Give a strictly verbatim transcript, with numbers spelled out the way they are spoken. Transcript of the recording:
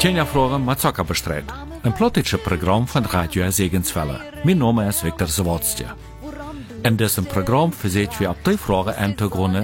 Tjenja-Fragen met Zucker bestrijd. Een plottische programma van Radio Segenswelle. Mijn naam is Victor Zawodstje. In diesem Programm verseht wir ab die Fragen an